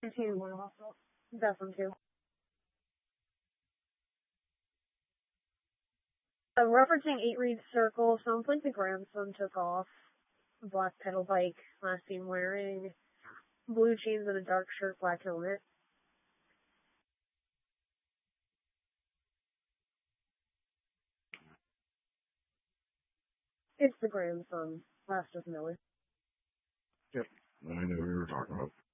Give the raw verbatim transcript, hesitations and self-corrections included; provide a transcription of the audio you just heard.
Two, one hospital. That's one too. Uh, referencing Eight Reed Circle, sounds like the grandson took off. Black pedal bike, last seen wearing blue jeans and a dark shirt, black helmet. It's the grandson, last of Miller. Yep, I knew we were talking about.